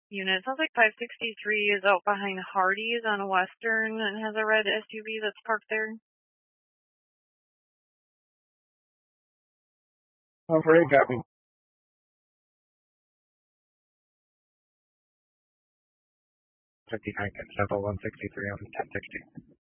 unit. Sounds like 563 is out behind Hardee's on Western and has a red SUV that's parked there. Oh, for 8, copy. 59, Sample 163 on 1060.